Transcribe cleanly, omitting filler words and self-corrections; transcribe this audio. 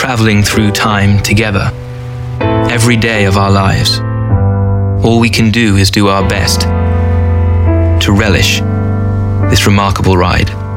traveling through time together, every day of our lives. All we can do is do our best to relish this remarkable ride.